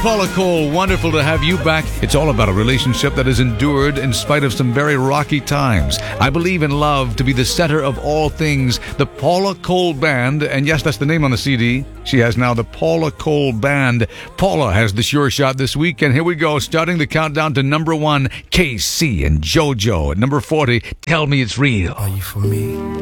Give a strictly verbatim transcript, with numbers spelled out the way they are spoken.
Paula Cole, wonderful to have you back. It's all about a relationship that has endured in spite of some very rocky times. I believe in love to be the center of all things. The Paula Cole Band, and yes, that's the name on the C D. She has now the Paula Cole Band. Paula has the sure shot this week, and here we go, starting the countdown to number one, K C and JoJo at number forty, Tell Me It's Real. Are you for me?